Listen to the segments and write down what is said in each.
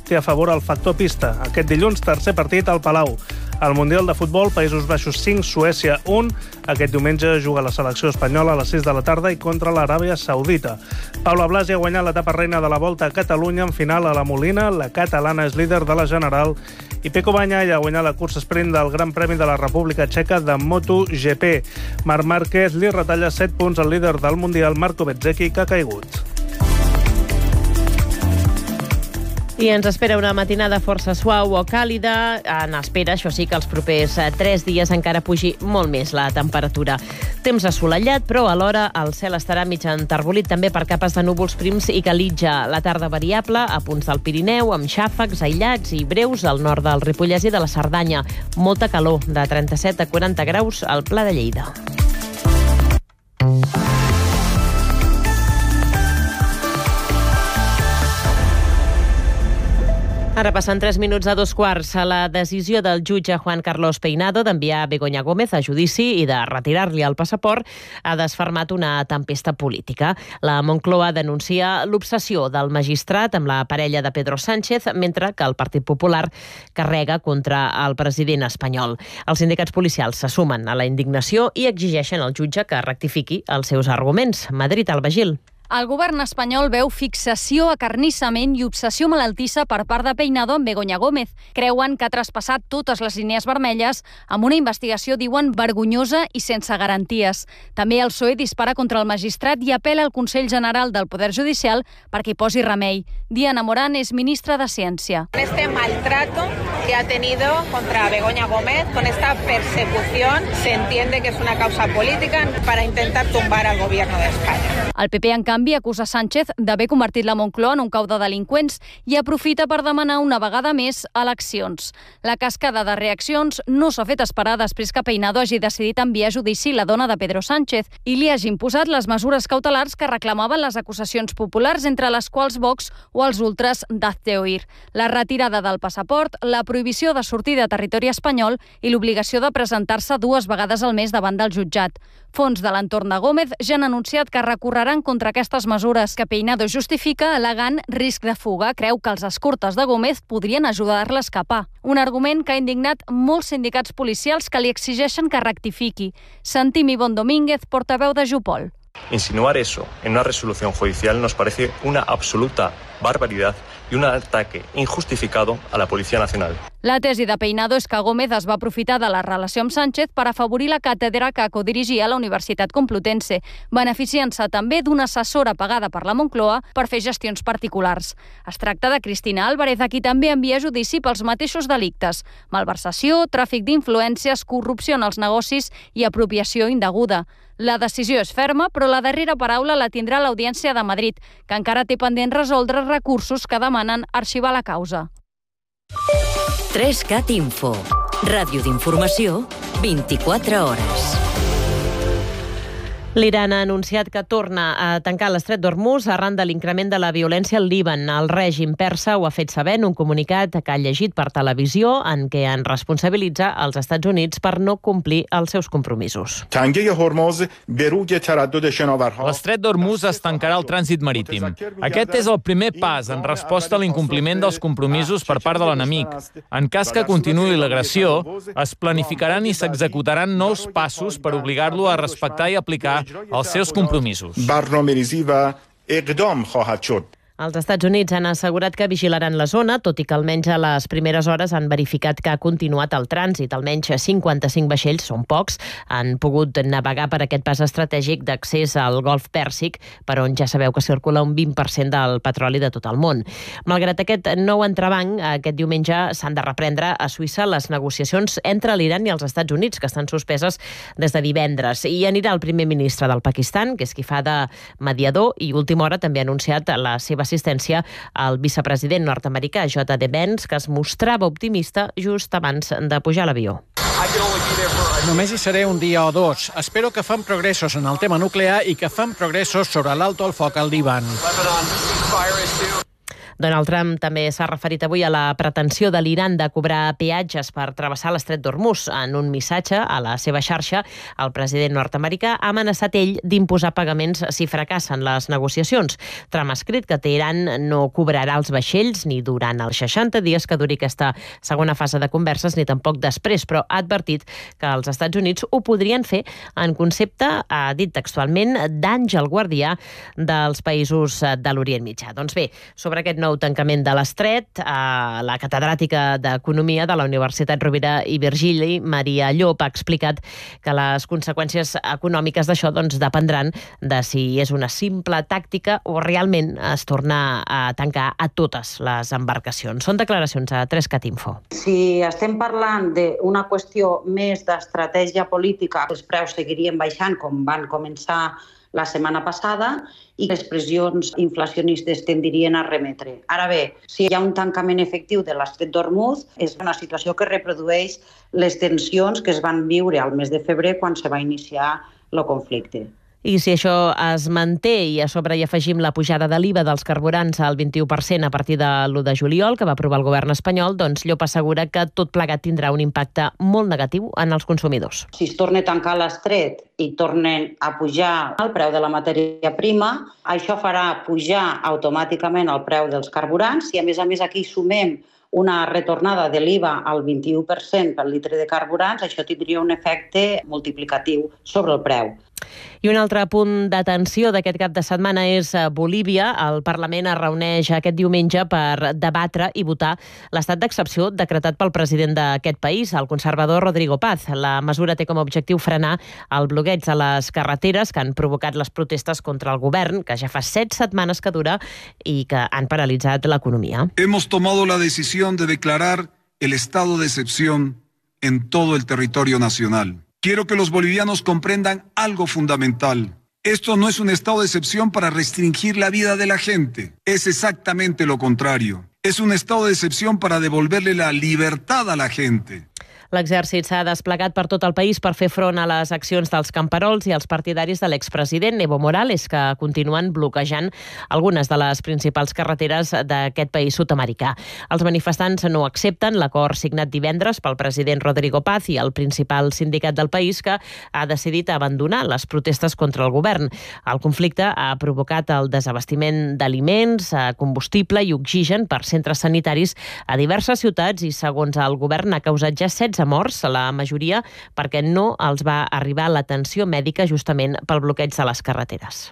té a favor el factor pista. Aquest dilluns, tercer partit al Palau. Al Mundial de Futbol, Països Baixos 5, Suècia 1. Aquest diumenge juga la selecció espanyola a les 6 de la tarda i contra l'Aràbia Saudita. Paula Blasi ha guanyat l'etapa reina de la Volta a Catalunya en final a la Molina. La catalana és líder de la General. I Pecco Bagnaia ha guanyat la cursa sprint del Gran Premi de la República Txeca de MotoGP. Marc Márquez li retalla 7 punts al líder del Mundial, Marco Bezzecchi, que ha caigut. I ens espera una matinada força suau o càlida. En espera, això sí, que els propers 3 dies encara pugi molt més la temperatura. Temps assolellat, però alhora el cel estarà mig enterbolit també per capes de núvols prims i calitja. La tarda variable a punts del Pirineu, amb xàfecs aïllats i breus al nord del Ripollès i de la Cerdanya. Molta calor, de 37 a 40 graus al Pla de Lleida. Ara passen 3 minuts a 2:15. A la decisió del jutge Juan Carlos Peinado d'enviar Begoña Gómez a judici i de retirar-li el passaport ha desfermat una tempesta política. La Moncloa denuncia l'obsessió del magistrat amb la parella de Pedro Sánchez, mentre que el Partit Popular carrega contra el president espanyol. Els sindicats policials se sumen a la indignació i exigeixen al jutge que rectifiqui els seus arguments. Madrid, Alba Gil. El govern espanyol veu fixació, acarnissament i obsessió malaltissa per part de Peinado amb Begoña Gómez. Creuen que ha traspassat totes les línies vermelles amb una investigació, diuen, vergonyosa i sense garanties. També el PSOE dispara contra el magistrat i apela al Consell General del Poder Judicial perquè hi posi remei. Diana Morán és ministra de Ciència. Este maltrato que ha tenido contra Begoña Gómez, con esta persecución, se entiende que es una causa política para intentar tumbar al gobierno de España. El PP, en canvi, acusa Sánchez d'haver convertit la Moncloa en un cau de delinqüents i aprofita per demanar una vegada més eleccions. La cascada de reaccions no s'ha fet esperar després que Peinado hagi decidit enviar a judici la dona de Pedro Sánchez i li hagi imposat les mesures cautelars que reclamaven les acusacions populars, entre les quals Vox o els ultras d'Hazte Oír. La retirada del passaport, la prohibició de sortir de territori espanyol i l'obligació de presentar-se 2 vegades al mes davant del jutjat. Fons de l'entorn de Gómez ja han anunciat que recorreran contra aquestes mesures que Peinado justifica al·legant risc de fuga. Creu que els escortes de Gómez podrien ajudar-la a escapar. Un argument que ha indignat molts sindicats policials que li exigeixen que rectifiqui. Sentim Ivonne Domínguez, portaveu de Jupol. Insinuar eso en una resolución judicial nos parece una absoluta barbaridad y un ataque injustificado a la Policía Nacional. La tesi de Peinado és que Gómez es va aprofitar de la relació amb Sánchez per afavorir la càtedra que codirigia a la Universitat Complutense, beneficiant-se també d'una assessora pagada per la Moncloa per fer gestions particulars. Es tracta de Cristina Álvarez, a qui també envia a judici pels mateixos delictes: malversació, tràfic d'influències, corrupció en els negocis i apropiació indeguda. La decisió és ferma, però la darrera paraula la tindrà l'Audiència de Madrid, que encara té pendent resoldre recursos que demanen arxivar la causa. 3CAT Info. Ràdio d'informació, 24 hores. L'Iran ha anunciat que torna a tancar l'estret d'Hormuz arran de l'increment de la violència al Líban. El règim persa ho ha fet saber en un comunicat que ha llegit per televisió en què en responsabilitza els Estats Units per no complir els seus compromisos. L'estret d'Hormuz es tancarà al trànsit marítim. Aquest és el primer pas en resposta a l'incompliment dels compromisos per part de l'enemic. En cas que continuï l'agressió, es planificaran i s'executaran nous passos per obligar-lo a respectar i aplicar els seus compromisos. Els Estats Units han assegurat que vigilaran la zona, tot i que almenys a les primeres hores han verificat que ha continuat el trànsit. Almenys 55 vaixells, són pocs, han pogut navegar per aquest pas estratègic d'accés al Golf Pèrsic, per on ja sabeu que circula un 20% del petroli de tot el món. Malgrat aquest nou entrebanc, aquest diumenge s'han de reprendre a Suïssa les negociacions entre l'Iran i els Estats Units, que estan suspeses des de divendres. I anirà el primer ministre del Pakistan, que és qui fa de mediador, i última hora també ha anunciat la seva assistència al vicepresident nord-americà J.D. Vance, que es mostrava optimista just abans de pujar a l'avió. Només hi seré un dia o 2. Espero que fem progressos en el tema nuclear i que fem progressos sobre l'alto al foc al Líban. Donald Trump també s'ha referit avui a la pretensió de l'Iran de cobrar peatges per travessar l'estret d'Hormuz. En un missatge a la seva xarxa, el president nord-americà ha amenaçat ell d'imposar pagaments si fracassen les negociacions. Trump ha escrit que Teheran no cobrarà els vaixells ni durant els 60 dies que duri aquesta segona fase de converses, ni tampoc després, però ha advertit que els Estats Units ho podrien fer en concepte, ha dit textualment, d'àngel guardià dels països de l'Orient Mitjà. Doncs bé, sobre aquest nou tancament de l'estret, la catedràtica d'Economia de la Universitat Rovira i Virgili, Maria Llop, ha explicat que les conseqüències econòmiques d'això dependran de si és una simple tàctica o realment es torna a tancar a totes les embarcacions. Són declaracions a 3cat Info. Si estem parlant d'una qüestió més d'estratègia política, els preus seguirien baixant com van començar la setmana passada i les pressions inflacionistes tendirien a remetre. Ara bé, si hi ha un tancament efectiu de l'estret d'Hormuz, és una situació que reprodueix les tensions que es van viure al mes de febrer quan se va iniciar el conflicte. I si això es manté i a sobre hi afegim la pujada de l'IVA dels carburants al 21% a partir de l'1 de juliol, que va aprovar el govern espanyol, doncs Llop assegura que tot plegat tindrà un impacte molt negatiu en els consumidors. Si es torna a tancar l'estret i tornen a pujar el preu de la matèria prima, això farà pujar automàticament el preu dels carburants i a més aquí sumem una retornada de l'IVA al 21% per litre de carburants, això tindria un efecte multiplicatiu sobre el preu. I un altre punt d'atenció d'aquest cap de setmana és Bolívia. El Parlament es reuneix aquest diumenge per debatre i votar l'estat d'excepció decretat pel president d'aquest país, el conservador Rodrigo Paz. La mesura té com a objectiu frenar el bloqueig de les carreteres que han provocat les protestes contra el govern, que ja fa 7 setmanes que dura i que han paralitzat l'economia. Hemos tomado la decisión de declarar el estado de excepción en todo el territorio nacional. Quiero que los bolivianos comprendan algo fundamental. Esto no es un estado de excepción para restringir la vida de la gente. Es exactamente lo contrario. Es un estado de excepción para devolverle la libertad a la gente. L'exèrcit s'ha desplegat per tot el país per fer front a les accions dels camperols i els partidaris de l'expresident Evo Morales, que continuen bloquejant algunes de les principals carreteres d'aquest país sud-americà. Els manifestants no accepten l'acord signat divendres pel president Rodrigo Paz i el principal sindicat del país, que ha decidit abandonar les protestes contra el govern. El conflicte ha provocat el desabastiment d'aliments, combustible i oxigen per centres sanitaris a diverses ciutats i, segons el govern, ha causat ja 16 morts, la majoria perquè no els va arribar l'atenció mèdica justament pel bloqueig de les carreteres.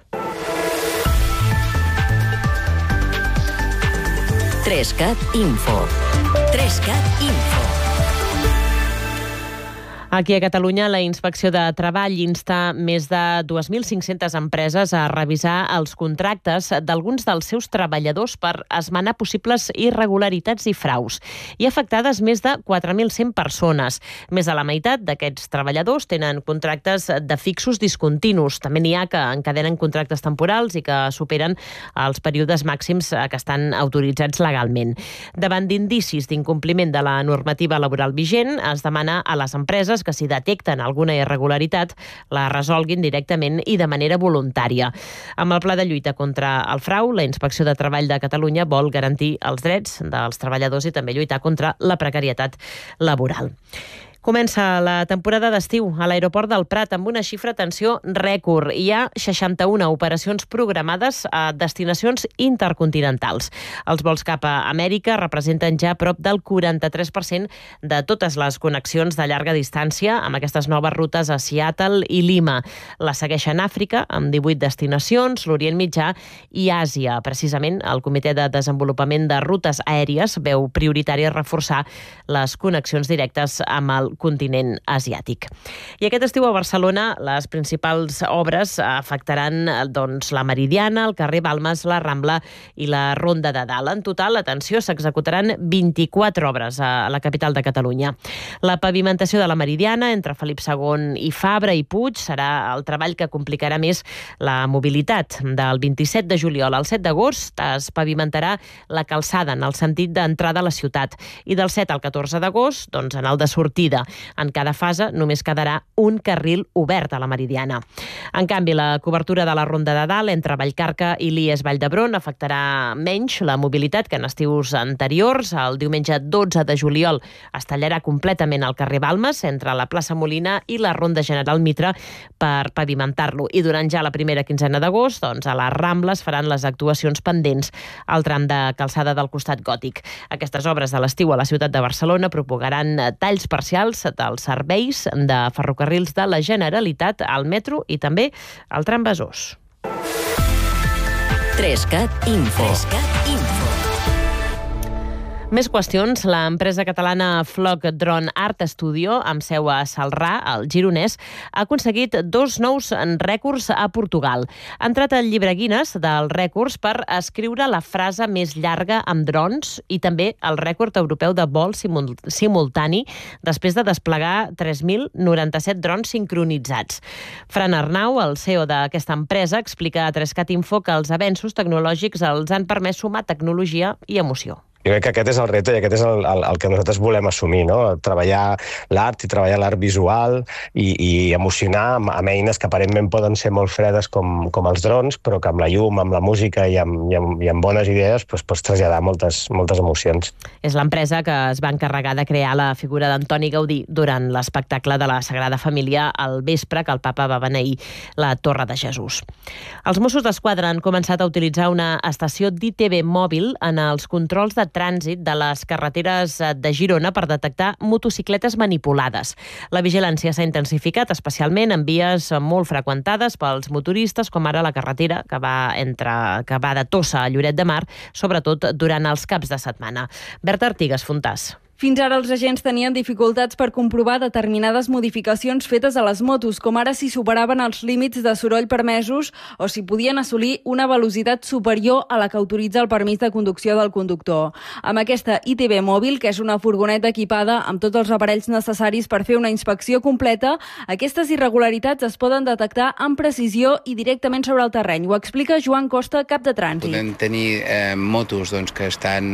3cat Info. 3cat Info. Aquí a Catalunya, la Inspecció de Treball insta més de 2.500 empreses a revisar els contractes d'alguns dels seus treballadors per esmenar possibles irregularitats i fraus. Hi ha afectades més de 4.100 persones. Més de la meitat d'aquests treballadors tenen contractes de fixos discontinus. També n'hi ha que encadenen contractes temporals i que superen els períodes màxims que estan autoritzats legalment. Davant d'indicis d'incompliment de la normativa laboral vigent, es demana a les empreses que si detecten alguna irregularitat la resolguin directament i de manera voluntària. Amb el pla de lluita contra el frau, la Inspecció de Treball de Catalunya vol garantir els drets dels treballadors i també lluitar contra la precarietat laboral. Comença la temporada d'estiu a l'aeroport del Prat amb una xifra d'atenció rècord. Hi ha 61 operacions programades a destinacions intercontinentals. Els vols cap a Amèrica representen ja prop del 43% de totes les connexions de llarga distància amb aquestes noves rutes a Seattle i Lima. La segueixen Àfrica, amb 18 destinacions, l'Orient Mitjà i Àsia. Precisament, el Comitè de Desenvolupament de Rutes Aèries veu prioritari reforçar les connexions directes amb el continent asiàtic. I aquest estiu a Barcelona les principals obres afectaran la Meridiana, el carrer Balmes, la Rambla i la Ronda de Dalt. En total, atenció, s'executaran 24 obres a la capital de Catalunya. La pavimentació de la Meridiana entre Felip II i Fabra i Puig serà el treball que complicarà més la mobilitat. Del 27 de juliol al 7 d'agost es pavimentarà la calçada en el sentit d'entrada a la ciutat i del 7 al 14 d'agost en el de sortida. Avinguda. En cada fase només quedarà un carril obert a la Meridiana. En canvi, la cobertura de la Ronda de Dalt entre Vallcarca i l'IES Vall d'Hebron afectarà menys la mobilitat que en estius anteriors. El diumenge 12 de juliol es tallarà completament el carrer Balmes entre la plaça Molina i la Ronda General Mitra per pavimentar-lo. I durant ja la primera quinzena d'agost, a les Rambles faran les actuacions pendents al tram de calçada del costat gòtic. Aquestes obres de l'estiu a la ciutat de Barcelona propagaran talls parcials dels serveis de ferrocarrils de la Generalitat al metro i també al tram Besòs. 3CAT Info. Més qüestions. L'empresa catalana Flock Drone Art Studio, amb seu a Celrà, al Gironès, ha aconseguit 2 nous rècords a Portugal. Ha entrat al llibre Guinness dels rècords per escriure la frase més llarga amb drons i també el rècord europeu de vol simultani després de desplegar 3.097 drons sincronitzats. Fran Arnau, el CEO d'aquesta empresa, explica a 3CAT Info que els avenços tecnològics els han permès sumar tecnologia i emoció. Jo crec que aquest és el repte i aquest és el que nosaltres volem assumir, no? Treballar l'art i treballar l'art visual i emocionar amb eines que aparentment poden ser molt fredes com els drons, però que amb la llum, amb la música i amb bones idees pots traslladar moltes emocions. És l'empresa que es va encarregar de crear la figura d'Antoni Gaudí durant l'espectacle de la Sagrada Família al vespre que el papa va beneir la Torre de Jesús. Els Mossos d'Esquadra han començat a utilitzar una estació d'ITV mòbil en els controls de trànsit de les carreteres de Girona per detectar motocicletes manipulades. La vigilància s'ha intensificat, especialment en vies molt freqüentades pels motoristes, com ara la carretera que va de Tossa a Lloret de Mar, sobretot durant els caps de setmana. Berta Artigas, Fontàs. Fins ara els agents tenien dificultats per comprovar determinades modificacions fetes a les motos, com ara si superaven els límits de soroll permesos o si podien assolir una velocitat superior a la que autoritza el permís de conducció del conductor. Amb aquesta ITV mòbil, que és una furgoneta equipada amb tots els aparells necessaris per fer una inspecció completa, aquestes irregularitats es poden detectar amb precisió i directament sobre el terreny. Ho explica Joan Costa, cap de trànsit. Podem tenir motos que estan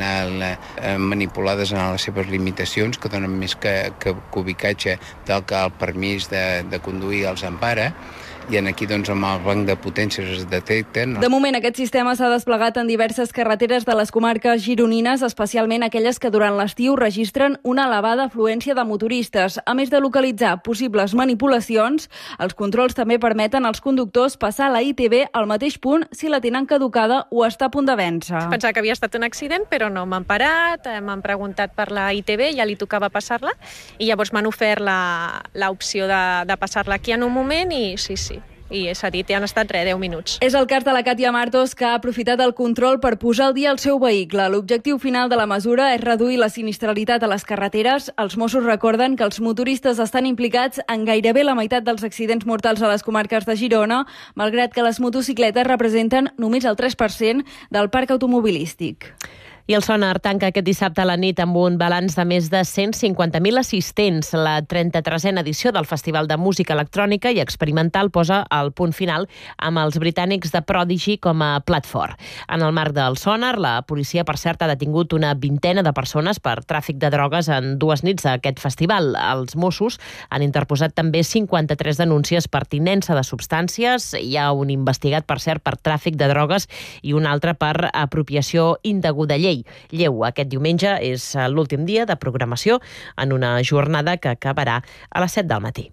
manipulades en les seves limitacions, que donen més que ubicatge del que el permís de conduir els empara, i aquí amb el banc de potències es detecten. De moment aquest sistema s'ha desplegat en diverses carreteres de les comarques gironines, especialment aquelles que durant l'estiu registren una elevada afluència de motoristes. A més de localitzar possibles manipulacions, els controls també permeten als conductors passar la ITV al mateix punt si la tenen caducada o està a punt de vèncer. Pensava que havia estat un accident, però no m'han parat, m'han preguntat per la ITV, ja li tocava passar-la, i llavors m'han ofert l'opció de passar-la aquí en un moment i sí. I s'ha dit, han estat 10 minuts. És el cas de la Càtia Martos, que ha aprofitat el control per posar al dia el seu vehicle. L'objectiu final de la mesura és reduir la sinistralitat a les carreteres. Els Mossos recorden que els motoristes estan implicats en gairebé la meitat dels accidents mortals a les comarques de Girona, malgrat que les motocicletes representen només el 3% del parc automobilístic. I el Sonar tanca aquest dissabte a la nit amb un balanç de més de 150.000 assistents. La 33a edició del Festival de Música Electrònica i Experimental posa el punt final amb els britànics de Prodigy com a plat fort. En el marc del Sonar, la policia, per cert, ha detingut una vintena de persones per tràfic de drogues en 2 nits d'aquest festival. Els Mossos han interposat també 53 denúncies per tinença de substàncies. Hi ha un investigat, per cert, per tràfic de drogues i un altre per apropiació indeguda llei. Aquest diumenge és l'últim dia de programació en una jornada que acabarà a les 7 del matí.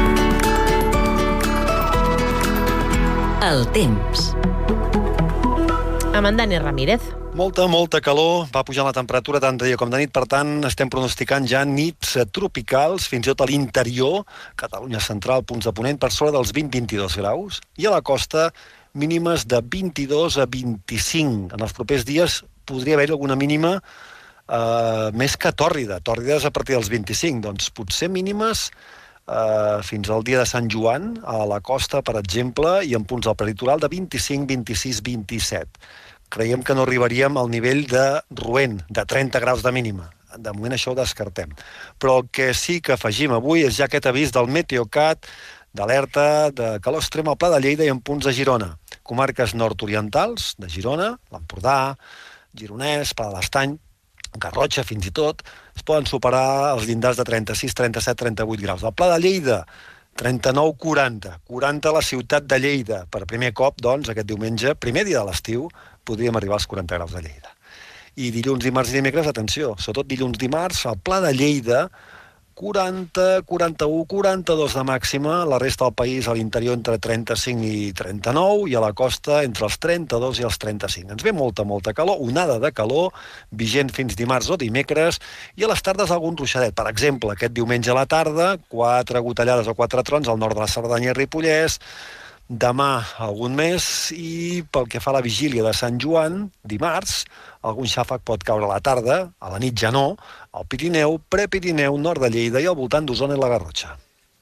El temps. Amb en Dani Ramírez. Molta calor, va pujar la temperatura tant de dia com de nit, per tant estem pronosticant ja nits tropicals, fins i tot a l'interior, Catalunya central, punts de ponent, per sobre dels 20-22 graus, i a la costa mínimes de 22 a 25. En els propers dies podria haver alguna mínima més que tòrrides a partir dels 25, doncs potser mínimes fins al dia de Sant Joan, a la costa, per exemple, i en punts del prelitoral de 25, 26, 27. Creiem que no arribaríem al nivell de Roent, de 30 graus de mínima. De moment això ho descartem. Però el que sí que afegim avui és ja aquest avís del Meteocat, d'alerta de calor extrem al Pla de Lleida i en punts de Girona. Comarques nord-orientals de Girona, l'Empordà, Gironès, Pla de l'Estany, Garrotxa fins i tot, es poden superar els llindars de 36, 37, 38 graus. El Pla de Lleida, 39, 40. 40 a la ciutat de Lleida. Per primer cop, doncs, aquest diumenge, primer dia de l'estiu, podríem arribar als 40 graus de Lleida. I dilluns, dimarts i dimecres, atenció, sobretot dilluns, dimarts, al Pla de Lleida, 40, 41, 42 de màxima, la resta del país a l'interior entre 35 i 39 i a la costa entre els 32 i els 35. Ens ve molta calor, onada de calor, vigent fins dimarts o dimecres, i a les tardes algun ruixadet. Per exemple, aquest diumenge a la tarda, 4 gotellades o 4 trons al nord de la Cerdanya i Ripollès, demà algun més, i pel que fa a la vigília de Sant Joan, dimarts, algun xàfec pot caure a la tarda, a la nit ja no, al Pirineu, Prepirineu, nord de Lleida i al voltant d'Osona i la Garrotxa.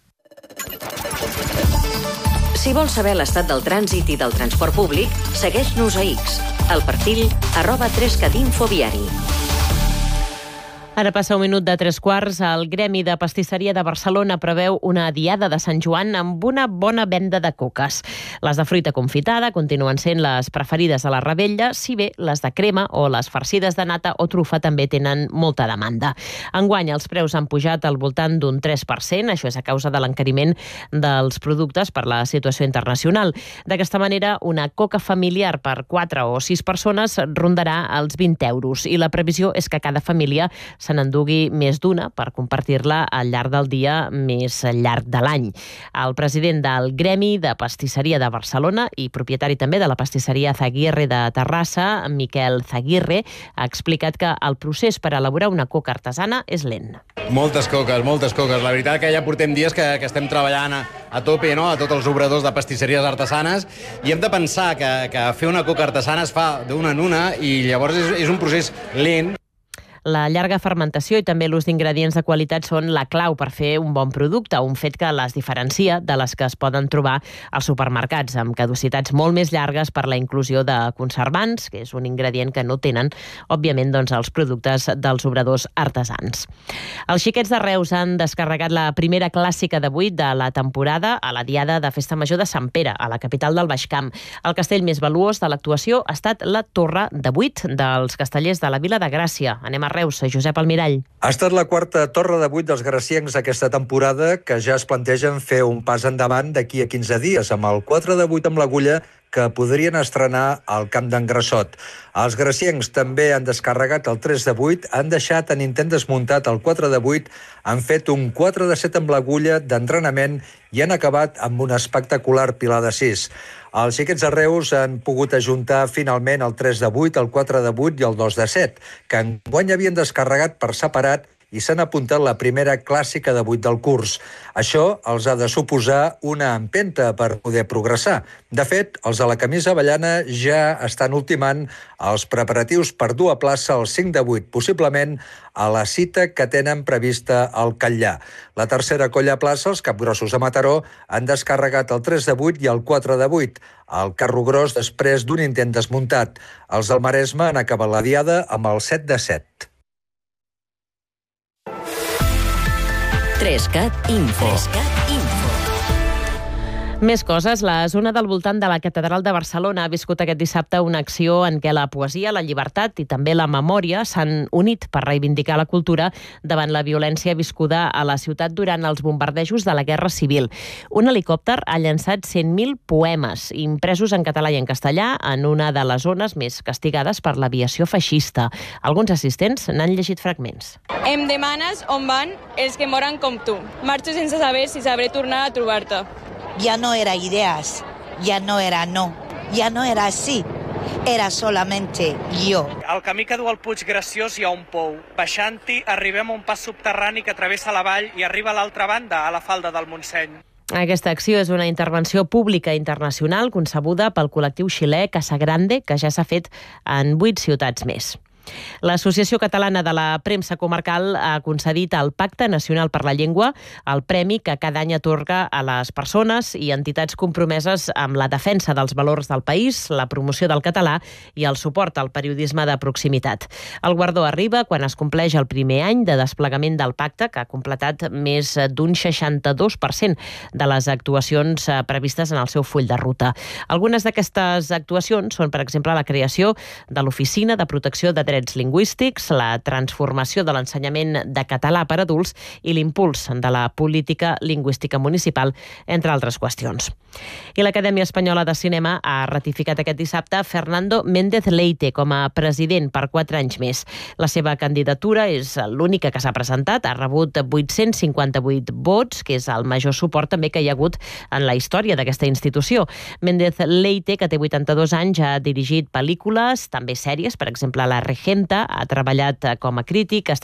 Si vols saber l'estat del trànsit i del transport públic, segueix-nos a X, al perfil @3catinfoviari. Ara passa un minut de 3:15. El Gremi de Pastisseria de Barcelona preveu una diada de Sant Joan amb una bona venda de coques. Les de fruita confitada continuen sent les preferides a la rebella, si bé les de crema o les farcides de nata o trufa també tenen molta demanda. Enguany els preus han pujat al voltant d'un 3%, això és a causa de l'encariment dels productes per la situació internacional. D'aquesta manera, una coca familiar per 4 o 6 persones rondarà els 20 euros i la previsió és que cada família se n'endugui més d'una per compartir-la al llarg del dia més llarg de l'any. El president del Gremi de Pastisseria de Barcelona i propietari també de la pastisseria Zaguirre de Terrassa, Miquel Zaguirre, ha explicat que el procés per elaborar una coca artesana és lent. Moltes coques. La veritat que ja portem dies que estem treballant a tope, no?, a tots els obradors de pastisseries artesanes, i hem de pensar que fer una coca artesana es fa d'una en una i llavors és un procés lent. La llarga fermentació i també l'ús d'ingredients de qualitat són la clau per fer un bon producte, un fet que les diferencia de les que es poden trobar als supermercats, amb caducitats molt més llargues per la inclusió de conservants, que és un ingredient que no tenen, òbviament, doncs, els productes dels obradors artesans. Els xiquets de Reus han descarregat la primera clàssica de 8 de la temporada a la Diada de Festa Major de Sant Pere, a la capital del Baix Camp. El castell més valuós de l'actuació ha estat la Torre de 8 dels castellers de la Vila de Gràcia. Anem a Reus, Josep Almirall. Ha estat la quarta torre de 8 dels graciencs aquesta temporada, que ja es plantegen fer un pas endavant d'aquí a 15 dies, amb el 4 de 8 amb l'agulla que podrien estrenar al Camp d'en Grassot. Els graciencs també han descarregat el 3 de 8, han deixat en intent desmuntat el 4 de 8, han fet un 4 de 7 amb l'agulla d'entrenament i han acabat amb un espectacular pilar de 6. Els xiquets de Reus han pogut ajuntar finalment el 3 de 8, el 4 de 8 i el 2 de 7, que enguany havien descarregat per separat i s'han apuntat la primera clàssica de 8 del curs. Això els ha de suposar una empenta per poder progressar. De fet, els de la camisa avellana ja estan ultimant els preparatius per dur a plaça el 5 de 8, possiblement a la cita que tenen prevista al Catllà. La tercera colla a plaça, els capgrossos de Mataró, han descarregat el 3 de 8 i el 4 de 8. El carro gros després d'un intent desmuntat. Els del Maresme han acabat la diada amb el 7 de 7. 3CAT Info. Més coses. La zona del voltant de la Catedral de Barcelona ha viscut aquest dissabte una acció en què la poesia, la llibertat i també la memòria s'han unit per reivindicar la cultura davant la violència viscuda a la ciutat durant els bombardejos de la Guerra Civil. Un helicòpter ha llançat 100.000 poemes impresos en català i en castellà en una de les zones més castigades per l'aviació feixista. Alguns assistents n'han llegit fragments. Em demanes on van els que moren com tu. Marxo sense saber si sabré tornar a trobar-te. Ya no era ideas, ya no era no, ya no era sí, era solamente yo. Al camí que du al Puig Graciós hi ha un pou. Baixant-hi arribem a un pas subterrani que travessa la vall i arriba a l'altra banda, a la falda del Montseny. Aquesta acció és una intervenció pública internacional concebuda pel col·lectiu xilè Casa Grande, que ja s'ha fet en 8 ciutats més. L'Associació Catalana de la Premsa Comarcal ha concedit al Pacte Nacional per la Llengua el premi que cada any atorga a les persones i entitats compromeses amb la defensa dels valors del país, la promoció del català i el suport al periodisme de proximitat. El guardó arriba quan es compleix el primer any de desplegament del pacte, que ha completat més d'un 62% de les actuacions previstes en el seu full de ruta. Algunes d'aquestes actuacions són, per exemple, la creació de l'Oficina de Protecció de Drets drets lingüístics, la transformació de l'ensenyament de català per adults i l'impuls de la política lingüística municipal, entre altres qüestions. I l'Acadèmia Espanyola de Cinema ha ratificat aquest dissabte Fernando Méndez Leite com a president per 4 anys més. La seva candidatura és l'única que s'ha presentat, ha rebut 858 vots, que és el major suport també que hi ha hagut en la història d'aquesta institució. Méndez Leite, que té 82 anys, ha dirigit pel·lícules, també sèries, per exemple La Regenta, ha treballat com a crític,